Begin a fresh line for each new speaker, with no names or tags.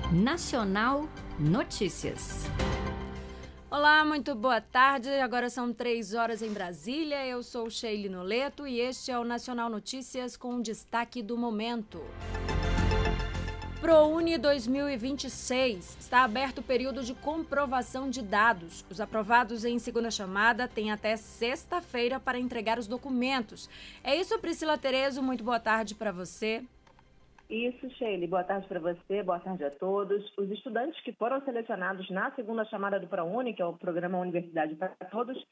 Nacional Notícias.
Olá, muito boa tarde. Agora são 3 horas em Brasília. Eu sou Sheili Noleto e este é o Nacional Notícias com destaque do momento. ProUni 2026. Está aberto o período de comprovação de dados. Os aprovados em segunda chamada têm até sexta-feira para entregar os documentos. É isso, Priscila Terezo. Muito boa tarde para você.
Isso, Sheili. Boa tarde para você, boa tarde a todos. Os estudantes que foram selecionados na segunda chamada do ProUni, que é o Programa Universidade para Todos,